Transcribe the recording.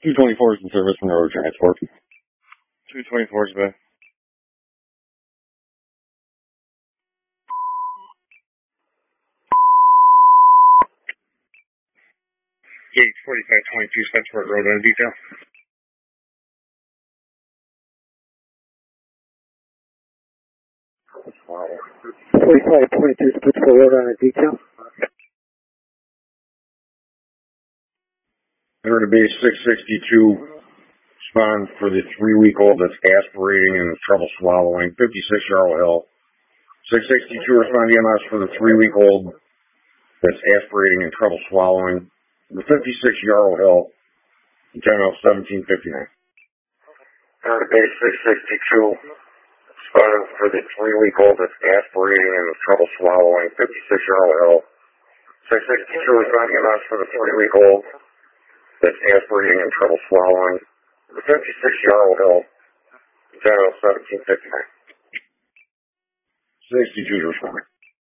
224 is in service from road transport. 224 is back. Gate 4522 Spenceport Road on detail. 4522 Spenceport Road on detail. There to be 662 respond for the 3-week-old that's aspirating and trouble swallowing, 56 Yarrow Hill. 662 respond to EMS for the 3-week-old that's aspirating and trouble swallowing, the 56 Yarrow Hill, General 1759. There to be 662 respond for the 3-week-old that's aspirating and trouble swallowing, 56 Yarrow Hill. 662 respond to EMS for the 3-week-old that's aspirating and trouble swallowing, the 56 Yarrow Hill, General 1759. 62 is responding.